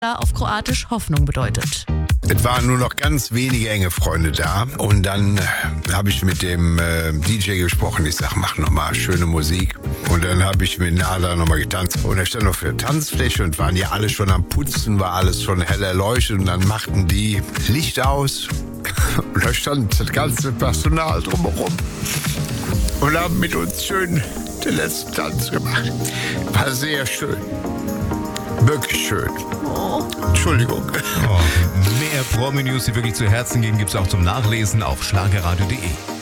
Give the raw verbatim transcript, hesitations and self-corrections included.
auf Kroatisch Hoffnung bedeutet. Es waren nur noch ganz wenige enge Freunde da und dann äh, habe ich mit dem äh, D J gesprochen. Ich sag, mach nochmal schöne Musik. Und dann habe ich mit Nada nochmal getanzt. Und er stand auf der Tanzfläche und waren ja alle schon am Putzen, war alles schon hell erleuchtet. Und dann machten die Licht aus und da stand das ganze Personal drumherum und haben mit uns schön den letzten Tanz gemacht. War sehr schön. Wirklich schön. Oh. Entschuldigung. Oh, mehr Promi-News, die wirklich zu Herzen gehen, gibt es auch zum Nachlesen auf schlagerradio punkt de.